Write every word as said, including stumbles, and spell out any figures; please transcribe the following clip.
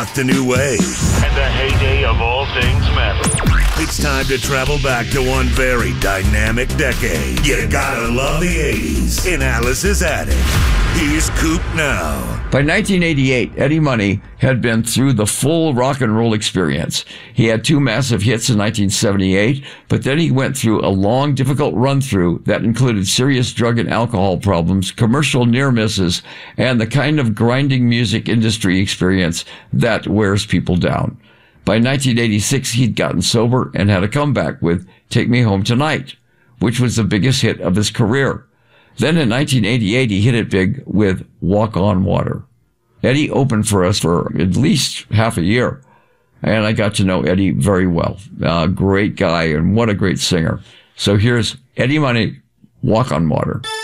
The new wave. And the heyday of all things metal. It's time to travel back to one very dynamic decade. You gotta love the eighties in Alice's Attic. Here's Coop now. By nineteen eighty-eight, Eddie Money had been through the full rock and roll experience. He had two massive hits in nineteen seventy-eight, but then he went through a long, difficult run-through that included serious drug and alcohol problems, commercial near misses, and the kind of grinding music industry experience that wears people down. By nineteen eighty-six, he'd gotten sober and had a comeback with Take Me Home Tonight, which was the biggest hit of his career. Then in nineteen eighty-eight, he hit it big with Walk on Water. Eddie opened for us for at least half a year, and I got to know Eddie very well. A great guy, and what a great singer. So here's Eddie Money, Walk on Water.